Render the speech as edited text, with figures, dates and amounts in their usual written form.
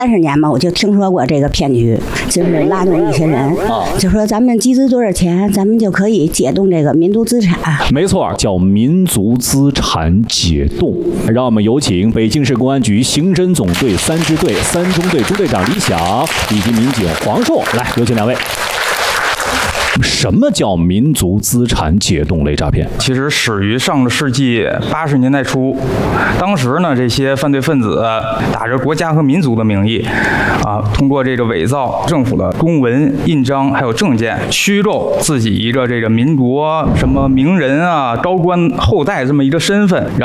30年嘛，我就听说过这个骗局，就是拉动一些人，就说咱们集资多少钱，咱们就可以解冻这个民族资产。 没错，叫民族资产解冻。让我们有请北京市公安局刑侦总队3支队3中队中队长李想以及民警黄硕，来，有请2位。什么叫民族资产解冻类诈骗？ 其实始于上个世纪80年代初，当时呢，这些犯罪分子打着国家和民族的名义，通过这个伪造政府的公文、印章还有证件，虚构自己一个这个民国什么名人啊、高官后代这么一个身份。